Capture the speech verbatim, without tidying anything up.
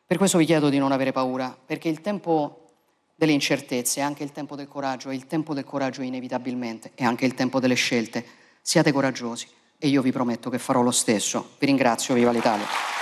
Per questo vi chiedo di non avere paura, perché il tempo delle incertezze è anche il tempo del coraggio, e il tempo del coraggio inevitabilmente è anche il tempo delle scelte. Siate coraggiosi e io vi prometto che farò lo stesso. Vi ringrazio, viva l'Italia.